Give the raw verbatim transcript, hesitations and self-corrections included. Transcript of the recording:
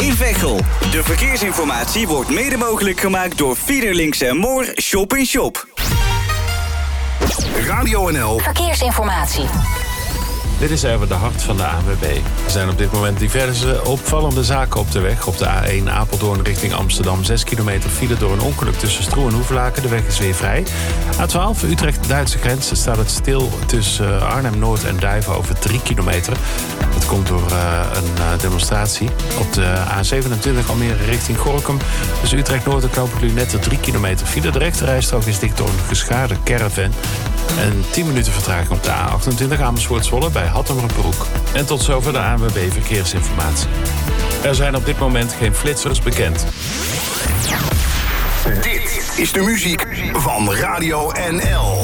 in Veghel. De verkeersinformatie wordt mede mogelijk gemaakt door Fiederlinks en Moor Shop in Shop. Radio N L Verkeersinformatie. Dit is even de hart van de A N W B. Er zijn op dit moment diverse opvallende zaken op de weg. Op de A één Apeldoorn richting Amsterdam. zes kilometer file door een ongeluk tussen Stroe en Hoevelaken. De weg is weer vrij. A twaalf Utrecht-Duitse grens staat het stil tussen Arnhem-Noord en Duiven over drie kilometer. Dat komt door uh, een uh, demonstratie. Op de A zevenentwintig Almere richting Gorinchem. Tussen Utrecht-Noord en Knooppunt Lunette drie kilometer file. De rechterrijstrook is dicht door een geschaarde caravan. En tien minuten vertraging op de A achtentwintig Amersfoort-Zwolle bij Hattemerenbroek. En tot zover de A N W B Verkeersinformatie. Er zijn op dit moment geen flitsers bekend. Dit is de muziek van Radio N L.